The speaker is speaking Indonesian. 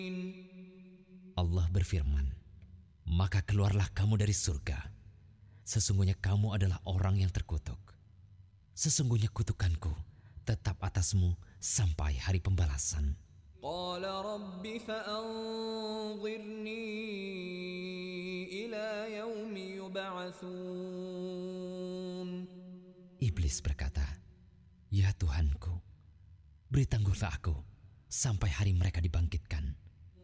Allah berfirman, maka keluarlah kamu dari surga. Sesungguhnya kamu adalah orang yang terkutuk. Sesungguhnya kutukanku tetap atasmu sampai hari pembalasan. Qala rabbi fa'anzirni ila yaumi yub'atsun. Iblis berkata, ya Tuhanku, beri tangguhlah aku sampai hari mereka dibangkitkan.